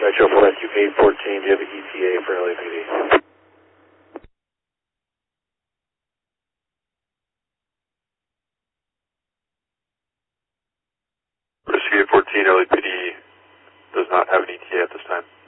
Metro Flight UK 14, do you have an ETA for LAPD? British UK 14, LAPD does not have an ETA at this time.